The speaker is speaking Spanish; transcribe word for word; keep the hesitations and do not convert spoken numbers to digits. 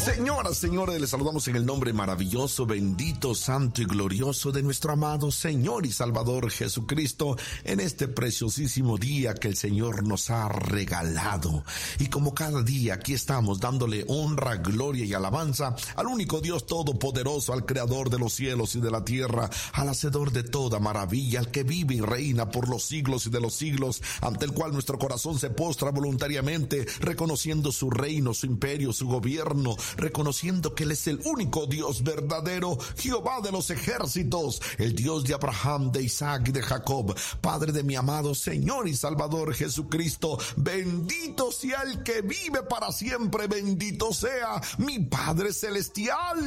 Señoras, señores, les saludamos en el nombre maravilloso, bendito, santo y glorioso de nuestro amado Señor y Salvador Jesucristo en este preciosísimo día que el Señor nos ha regalado. Y como cada día aquí estamos dándole honra, gloria y alabanza al único Dios todopoderoso, al creador de los cielos y de la tierra, al hacedor de toda maravilla, al que vive y reina por los siglos y de los siglos, ante el cual nuestro corazón se postra voluntariamente, reconociendo su reino, su imperio, su gobierno, reconociendo que Él es el único Dios verdadero, Jehová de los ejércitos, el Dios de Abraham, de Isaac y de Jacob, Padre de mi amado Señor y Salvador Jesucristo. Bendito sea el que vive para siempre, bendito sea mi Padre celestial.